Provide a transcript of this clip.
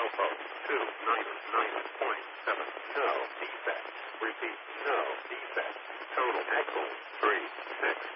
Alpha 299.7. No defect. Repeat, no defect. Total axle 36.